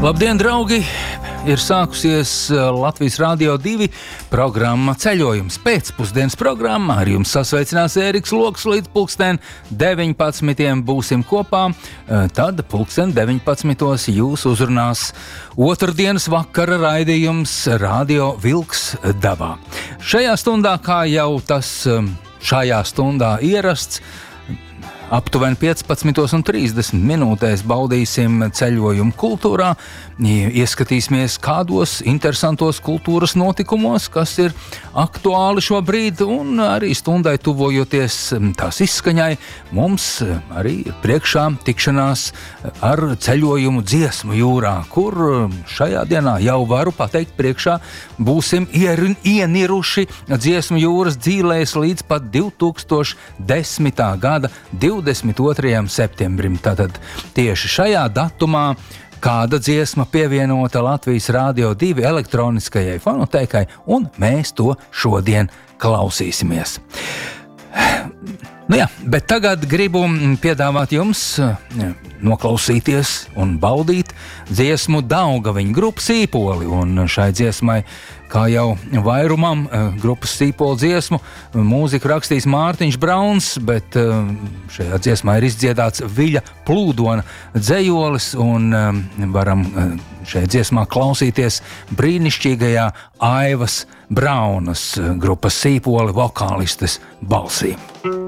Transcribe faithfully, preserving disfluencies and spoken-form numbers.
Labdien, draugi! Ir sākusies Latvijas Rādio divi programma Ceļojums. Pēcpusdienas programma ar jums sasveicinās Ēriks Loks līdz pulksten deviņpadsmitiem būsim kopā. Tad pulksten deviņpadsmitos jūs uzrunās otrdienas vakara raidījums Radio Vilks dabā. Šajā stundā, kā jau tas šajā stundā ierasts, aptuveni piecpadsmitos un trīsdesmit minūtēs baudīsim ceļojumu kultūrā, ieskatīsimies kādos interesantos kultūras notikumos, kas ir aktuāli šobrīd, un arī stundai tuvojoties tās izskaņai, mums arī ir priekšā tikšanās ar ceļojumu dziesmu jūrā, kur šajā dienā jau varu pateikt priekšā būsim ieniruši dziesmu jūras dzīlēs līdz pat divi tūkstoši desmitā gada divdesmit otrajam septembrim. Tātad tieši šajā datumā kāda dziesma pievienota Latvijas Rādio divi elektroniskajai fonotēkai, un mēs to šodien klausīsimies. Nu jā, bet tagad gribu piedāvāt jums noklausīties un baudīt dziesmu Daugaviņu grupas Sīpoli, un šai dziesmai, kā jau vairumam grupas Sīpoli dziesmu, mūziku rakstīs Mārtiņš Brauns, bet šajā dziesmā ir izdziedāts Viļa Plūdona dzejolis, un varam šajā dziesmā klausīties brīnišķīgajā Aivas Braunas grupas Sīpoli vokālistes balsī.